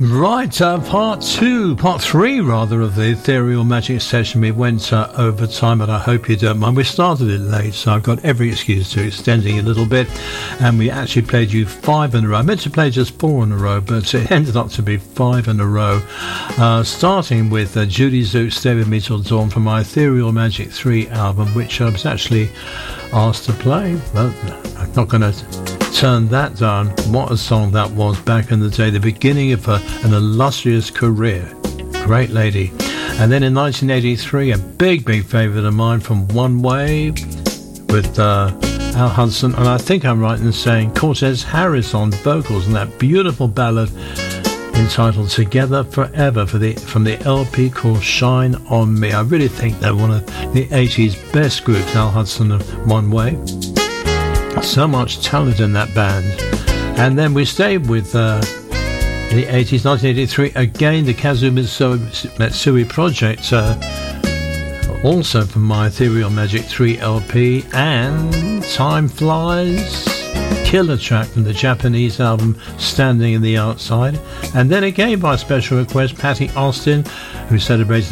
Right, part three rather, of the Ethereal Magic session. We went over time, but I hope you don't mind. We started it late, so I've got every excuse to extending a little bit. And we actually played you 5 in a row. I meant to play just 4 in a row, but it ended up to be 5 in a row. Starting with Judy Zoot, Stay With Me Till Dawn from my Ethereal Magic 3 album, which I was actually asked to play. Well, I'm not going to turn that down. What a song that was back in the day, the beginning of an illustrious career. Great lady. And then in 1983, a big favourite of mine from One Way with Al Hudson, and I think I'm right in saying Cortez Harris on vocals, and that beautiful ballad entitled Together Forever from the LP called Shine On Me. I really think they're one of the 80s best groups, Al Hudson and One Way. So much talent in that band. And then we stayed with in the 80s, 1983, again the Kazuo Matsui project, also from my Ethereal Magic 3 LP, and Time Flies, killer track from the Japanese album Standing in the Outside. And then again by special request, Patty Austin, who celebrates